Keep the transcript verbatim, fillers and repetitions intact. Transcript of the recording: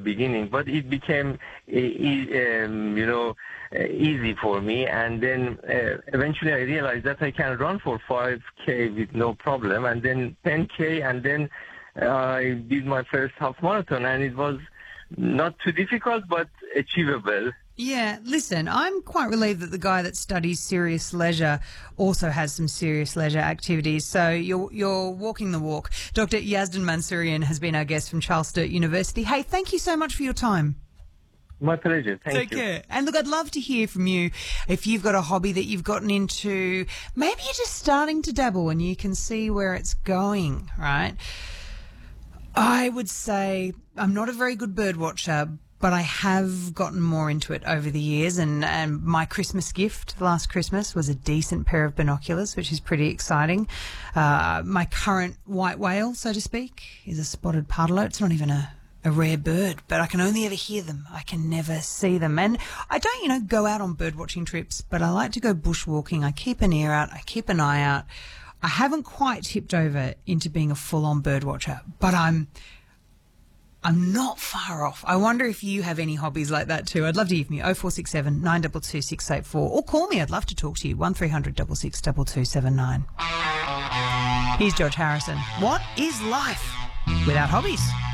the beginning, but it became, e- e- um, you know, uh, easy for me. And then uh, eventually I realized that I can run for five K with no problem, and then ten K, and then uh, I did my first half marathon, and it was not too difficult, but achievable. Yeah, listen, I'm quite relieved that the guy that studies serious leisure also has some serious leisure activities. So you're you're walking the walk. Doctor Yazdan Mansourian has been our guest from Charles Sturt University. Hey, thank you so much for your time. My pleasure. Thank Take you. care. And look, I'd love to hear from you if you've got a hobby that you've gotten into. Maybe you're just starting to dabble and you can see where it's going, right? I would say I'm not a very good bird watcher, but I have gotten more into it over the years, and, and my Christmas gift last Christmas was a decent pair of binoculars, which is pretty exciting. Uh, my current white whale, so to speak, is a spotted pardalo. It's not even a, a rare bird, but I can only ever hear them. I can never see them. And I don't, you know, go out on bird watching trips, but I like to go bushwalking. I keep an ear out. I keep an eye out. I haven't quite tipped over into being a full-on bird watcher, but I'm... I'm not far off. I wonder if you have any hobbies like that too. I'd love to hear from you. oh four six seven, nine two two, six eight four. Or call me. I'd love to talk to you. one three hundred six six two two seven nine. Here's George Harrison. What is life without hobbies?